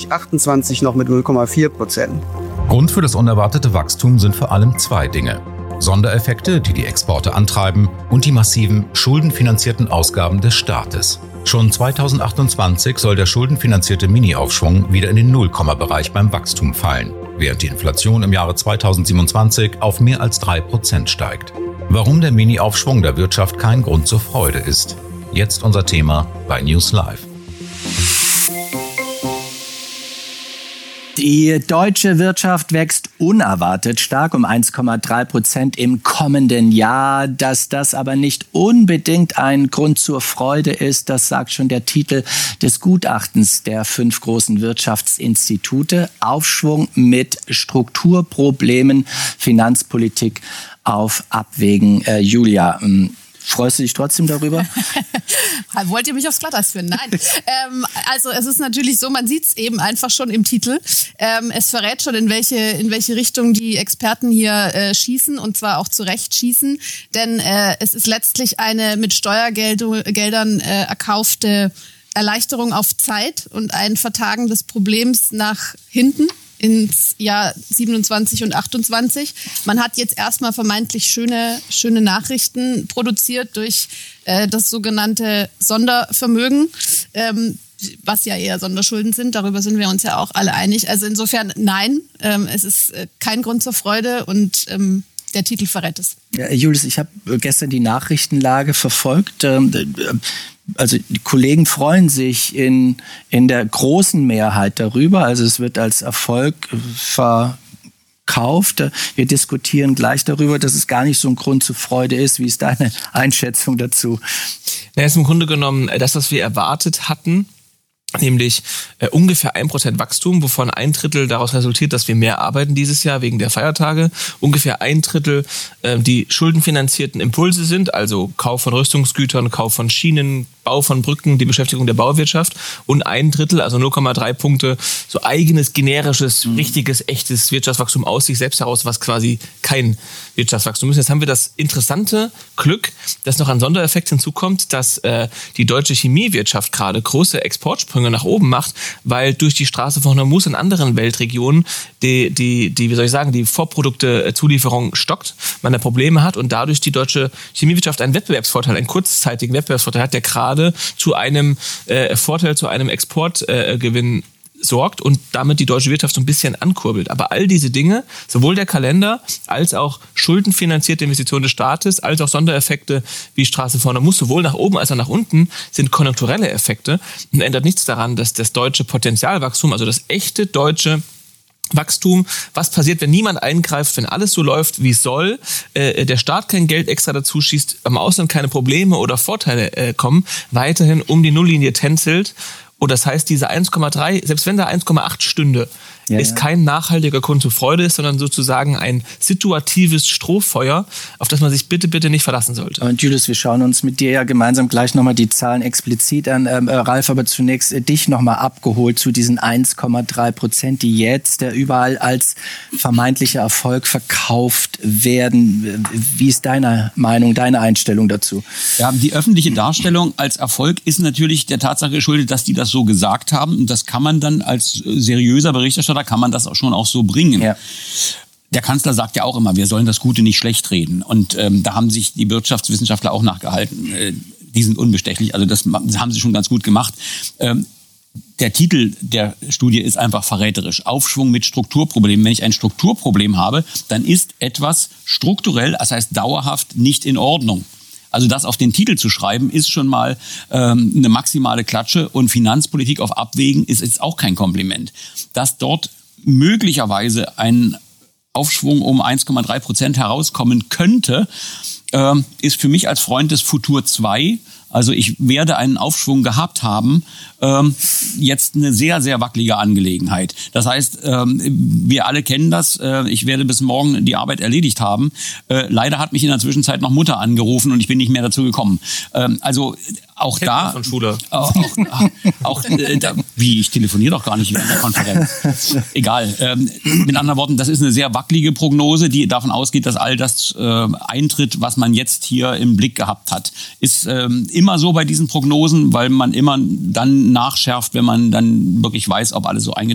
2028 noch mit 0,4%. Grund für das unerwartete Wachstum sind vor allem zwei Dinge: Sondereffekte, die die Exporte antreiben, und die massiven schuldenfinanzierten Ausgaben des Staates. Schon 2028 soll der schuldenfinanzierte Mini-Aufschwung wieder in den Nullkomma-Bereich beim Wachstum fallen, während die Inflation im Jahre 2027 auf mehr als 3% steigt. Warum der Mini-Aufschwung der Wirtschaft kein Grund zur Freude ist. Jetzt unser Thema bei News Live. Die deutsche Wirtschaft wächst unerwartet stark um 1,3% im kommenden Jahr. Dass das aber nicht unbedingt ein Grund zur Freude ist, das sagt schon der Titel des Gutachtens der 5 großen Wirtschaftsinstitute. Aufschwung mit Strukturproblemen, Finanzpolitik auf Abwägen. Julia, freust du dich trotzdem darüber? Wollt ihr mich aufs Glatteis führen? Nein. Also es ist natürlich so, man sieht es eben einfach schon im Titel. Es verrät schon, in welche Richtung die Experten hier schießen, und zwar auch zu Recht schießen. Denn es ist letztlich eine mit Steuergeldern erkaufte Erleichterung auf Zeit und ein Vertagen des Problems nach hinten ins Jahr 27 und 28. Man hat jetzt erstmal vermeintlich schöne Nachrichten produziert durch das sogenannte Sondervermögen, was ja eher Sonderschulden sind. Darüber sind wir uns ja auch alle einig. Also insofern nein, es ist kein Grund zur Freude, und der Titel verrät es. Ja, Julius, ich habe gestern die Nachrichtenlage verfolgt. Also die Kollegen freuen sich in der großen Mehrheit darüber. Also es wird als Erfolg verkauft. Wir diskutieren gleich darüber, dass es gar nicht so ein Grund zur Freude ist. Wie ist deine Einschätzung dazu? Es ist im Grunde genommen das, was wir erwartet hatten, nämlich ungefähr 1% Wachstum, wovon 1/3 daraus resultiert, dass wir mehr arbeiten dieses Jahr wegen der Feiertage. Ungefähr 1/3 die schuldenfinanzierten Impulse sind, also Kauf von Rüstungsgütern, Kauf von Schienen, Bau von Brücken, die Beschäftigung der Bauwirtschaft, und 1/3, also 0,3 Punkte, so eigenes, generisches, richtiges, echtes Wirtschaftswachstum aus sich selbst heraus, was quasi kein Wirtschaftswachstum ist. Jetzt haben wir das interessante Glück, dass noch ein Sondereffekt hinzukommt, dass die deutsche Chemiewirtschaft gerade große Exportsprünge nach oben macht, weil durch die Straße von Hormuz in anderen Weltregionen die Vorprodukte-Zulieferung stockt, man da Probleme hat und dadurch die deutsche Chemiewirtschaft einen Wettbewerbsvorteil, einen kurzzeitigen Wettbewerbsvorteil hat, der gerade zu einem Vorteil, zu einem Exportgewinn sorgt und damit die deutsche Wirtschaft so ein bisschen ankurbelt. Aber all diese Dinge, sowohl der Kalender als auch schuldenfinanzierte Investitionen des Staates, als auch Sondereffekte wie Straße vorne muss, sowohl nach oben als auch nach unten, sind konjunkturelle Effekte und ändert nichts daran, dass das deutsche Potenzialwachstum, also das echte deutsche Wachstum, was passiert, wenn niemand eingreift, wenn alles so läuft, wie es soll, der Staat kein Geld extra dazu schießt, am Ausland keine Probleme oder Vorteile kommen, weiterhin um die Nulllinie tänzelt. Und das heißt, diese 1,3, selbst wenn da 1,8 stünde, ist kein nachhaltiger Grund zur Freude, sondern sozusagen ein situatives Strohfeuer, auf das man sich bitte, bitte nicht verlassen sollte. Und Julius, wir schauen uns mit dir ja gemeinsam gleich nochmal die Zahlen explizit an. Ralf, aber zunächst dich nochmal abgeholt zu diesen 1,3%, die jetzt überall als vermeintlicher Erfolg verkauft werden. Wie ist deine Meinung, deine Einstellung dazu? Ja, die öffentliche Darstellung als Erfolg ist natürlich der Tatsache geschuldet, dass die das so gesagt haben. Und das kann man dann als seriöser Berichterstatter, kann man das auch schon so bringen. Ja. Der Kanzler sagt ja auch immer, wir sollen das Gute nicht schlecht reden. Und da haben sich die Wirtschaftswissenschaftler auch nachgehalten. Die sind unbestechlich, also das haben sie schon ganz gut gemacht. Der Titel der Studie ist einfach verräterisch. Aufschwung mit Strukturproblemen. Wenn ich ein Strukturproblem habe, dann ist etwas strukturell, das heißt dauerhaft, nicht in Ordnung. Also das auf den Titel zu schreiben, ist schon mal eine maximale Klatsche. Und Finanzpolitik auf Abwägen ist jetzt auch kein Kompliment. Dass dort möglicherweise ein Aufschwung um 1,3% herauskommen könnte, ist für mich als Freund des Futur 2, also ich werde einen Aufschwung gehabt haben, jetzt eine sehr, sehr wackelige Angelegenheit. Das heißt, wir alle kennen das. Ich werde bis morgen die Arbeit erledigt haben. Leider hat mich in der Zwischenzeit noch Mutter angerufen und ich bin nicht mehr dazu gekommen. Also auch da... Von Schule. Wie, ich telefoniere doch gar nicht während der Konferenz. Egal. Mit anderen Worten, das ist eine sehr wackelige Prognose, die davon ausgeht, dass all das eintritt, was man jetzt hier im Blick gehabt hat. Ist immer so bei diesen Prognosen, weil man immer dann nachschärft, wenn man dann wirklich weiß, ob alles so eingetreten